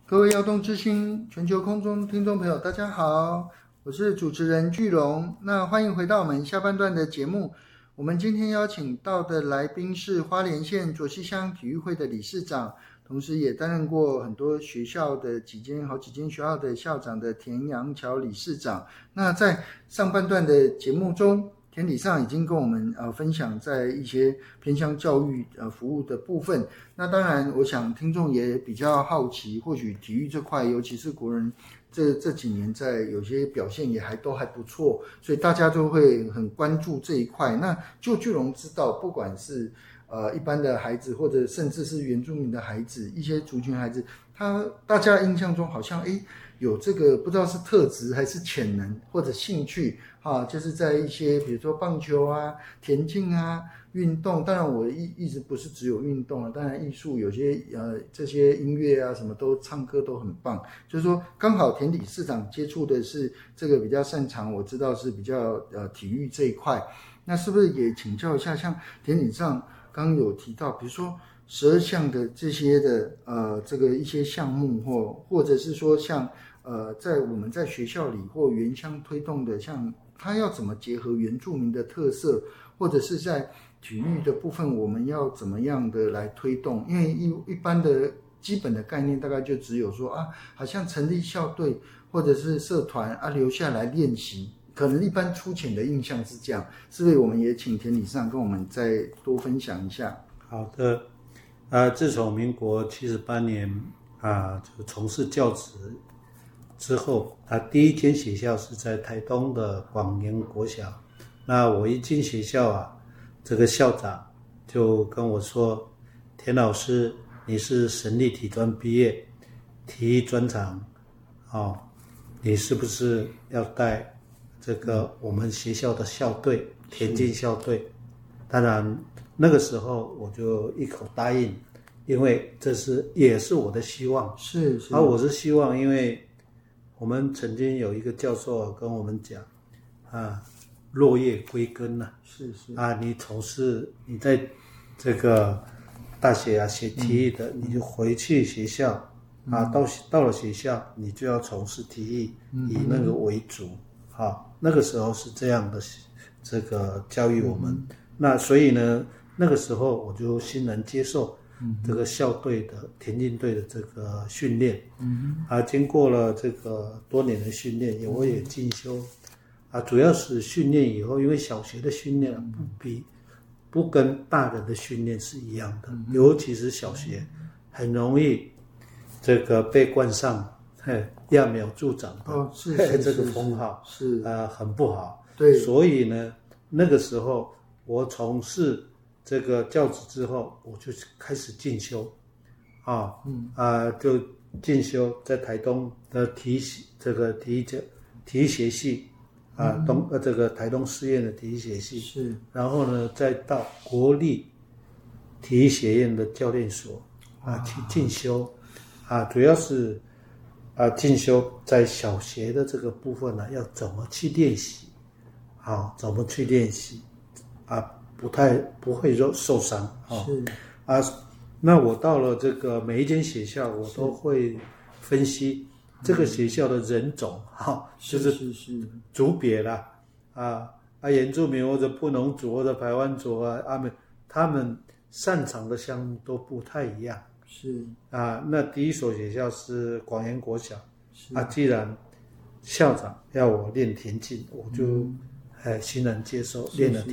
各位耀动之星全球空中听众朋友，大家好，我是主持人巨龙。那欢迎回到我们下半段的节目。我们今天邀请到的来宾是花莲县卓溪乡体育会的理事长，同时也担任过很多学校的好几间学校的校长的田阳桥理事长。那在上半段的节目中，田理事长已经跟我们分享在一些偏向教育服务的部分。那当然我想听众也比较好奇，或许体育这块尤其是国人这几年在有些表现也都还不错，所以大家都会很关注这一块。那就巨龙知道，不管是一般的孩子，或者甚至是原住民的孩子，一些族群孩子，大家印象中好像有这个不知道是特质还是潜能或者兴趣就是在一些比如说棒球啊、田径啊、运动。当然我一直不是只有运动当然艺术有些这些音乐啊什么都唱歌都很棒。就是说刚好田理事长接触的是这个比较擅长，我知道是比较体育这一块。那是不是也请教一下，像田理事长刚刚有提到，比如说12项的这些的这个一些项目，或者是说像在我们在学校里或原乡推动的，像它要怎么结合原住民的特色，或者是在体育的部分我们要怎么样的来推动？因为一般的基本的概念大概就只有说好像成立校队或者是社团留下来练习，可能一般粗浅的印象是这样。是不是我们也请田理事长跟我们再多分享一下？ 好的，自从民国78年就从事教职之后，第一间学校是在台东的广元国小。那我一进学校这个校长就跟我说：“田老师，你是省立体专毕业，体育专长你是不是要带这个我们学校的校队，田径校队？”当然那个时候我就一口答应，因为也是我的希望。 是我是希望，因为我们曾经有一个教授跟我们讲落叶归根是你在这个大学学体育的，你就回去学校到了学校你就要从事体育，以那个为主那个时候是这样的这个教育我们。那所以呢，那个时候我就欣然接受这个校队的田径队的这个训练。经过了这个多年的训练，我也进修主要是训练以后，因为小学的训练不跟大人的训练是一样的，尤其是小学很容易这个被冠上揠苗助长的这个封号， 是很不好。 对， 所以呢，那个时候我从事这个教职之后，我就开始进修就进修在台东的体育学系这个台东师院的体育学系， 是， 然后呢再到国立体育学院的教练所去进修主要是进修在小学的这个部分要怎么去练习怎么去练习不会受伤是那我到了这个每一间学校，我都会分析这个学校的人种就是族别啦原住民或者布农族或者排湾族他们擅长的项目都不太一样。 是那第一所学校是广元国小既然校长要我练田径，我就欣然接受，练了田